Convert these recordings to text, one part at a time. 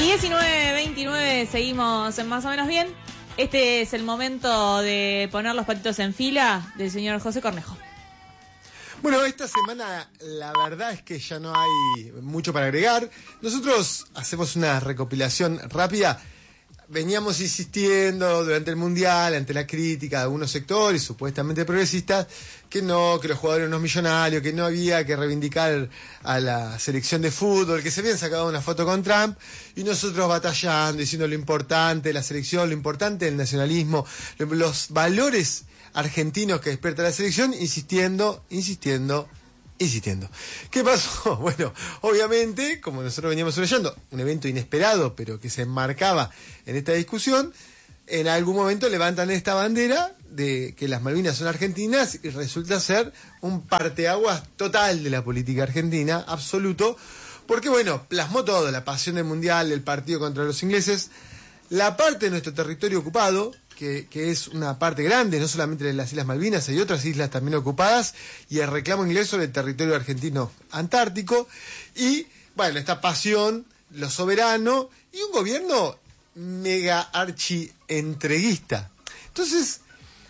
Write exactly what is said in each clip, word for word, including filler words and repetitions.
diecinueve veintinueve, seguimos en Más o Menos Bien. Este es el momento de poner los patitos en fila del señor José Cornejo. Bueno, esta semana la verdad es que ya no hay mucho para agregar. Nosotros hacemos una recopilación rápida. Veníamos insistiendo durante el Mundial, ante la crítica de algunos sectores supuestamente progresistas, que no, que los jugadores no millonarios, que no había que reivindicar a la selección de fútbol, que se habían sacado una foto con Trump, y nosotros batallando, diciendo lo importante de la selección, lo importante del nacionalismo, los valores argentinos que despierta la selección, insistiendo, insistiendo, insistiendo. ¿Qué pasó? Bueno, obviamente, como nosotros veníamos leyendo, un evento inesperado, pero que se enmarcaba en esta discusión, en algún momento levantan esta bandera de que las Malvinas son argentinas y resulta ser un parteaguas total de la política argentina, absoluto, porque bueno, plasmó todo, la pasión del Mundial, el partido contra los ingleses, la parte de nuestro territorio ocupado, Que, que es una parte grande, no solamente de las Islas Malvinas, hay otras islas también ocupadas, y el reclamo inglés sobre el territorio argentino antártico, y bueno, esta pasión, lo soberano, y un gobierno mega archi entreguista. Entonces,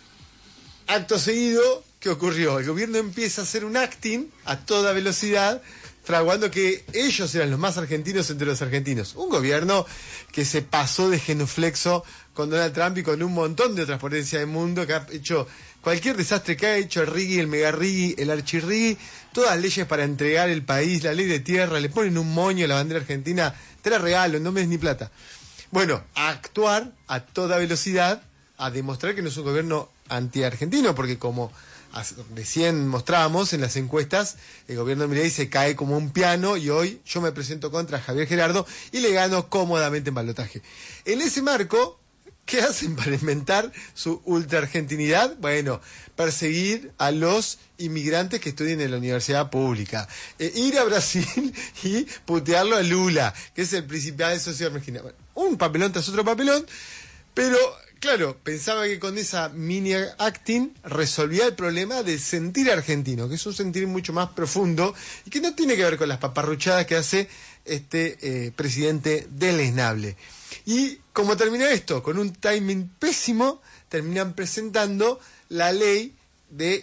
acto seguido, ¿qué ocurrió? El gobierno empieza a hacer un acting a toda velocidad, fraguando que ellos eran los más argentinos entre los argentinos. Un gobierno que se pasó de genuflexo con Donald Trump y con un montón de otras potencias del mundo, que ha hecho cualquier desastre que ha hecho el Riggi, el Mega Riggi, el Archi Riggi, todas leyes para entregar el país, la ley de tierra, le ponen un moño a la bandera argentina, te la regalo, no me des ni plata. Bueno, a actuar a toda velocidad, a demostrar que no es un gobierno anti-argentino, porque como recién mostrábamos en las encuestas, el gobierno de Milei se cae como un piano, y hoy yo me presento contra Javier Gerardo y le gano cómodamente en balotaje. En ese marco, ¿qué hacen para inventar su ultra argentinidad? Bueno, perseguir a los inmigrantes que estudien en la universidad pública, eh, ir a Brasil y putearlo a Lula, que es el principal socio argentino. Bueno, un papelón tras otro papelón, pero claro, pensaba que con esa mini acting resolvía el problema del sentir argentino, que es un sentir mucho más profundo y que no tiene que ver con las paparruchadas que hace este eh, presidente deleznable. Y como termina esto, con un timing pésimo, terminan presentando la ley de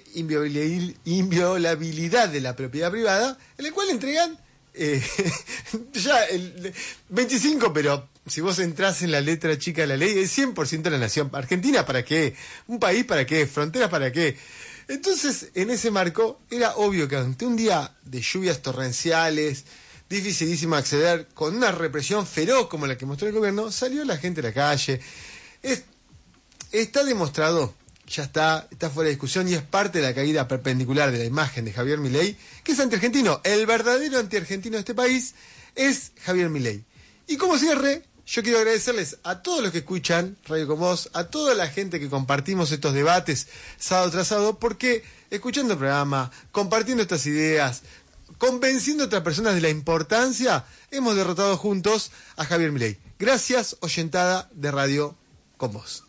inviolabilidad de la propiedad privada, en la cual entregan eh, ya el veinticinco, pero si vos entrás en la letra chica de la ley, es cien por ciento de la nación. ¿Argentina para qué? ¿Un país para qué? ¿Fronteras para qué? Entonces, en ese marco, era obvio que ante un día de lluvias torrenciales, dificilísimo acceder, con una represión feroz como la que mostró el gobierno, salió la gente a la calle. Es, está demostrado, ya está, está fuera de discusión, y es parte de la caída perpendicular de la imagen de Javier Milei, que es antiargentino. El verdadero antiargentino de este país es Javier Milei. Y como cierre, yo quiero agradecerles a todos los que escuchan Radio Con Vos, a toda la gente que compartimos estos debates sábado tras sábado, porque escuchando el programa, compartiendo estas ideas, convenciendo a otras personas de la importancia, hemos derrotado juntos a Javier Milei. Gracias, oyentada de Radio Con Vos.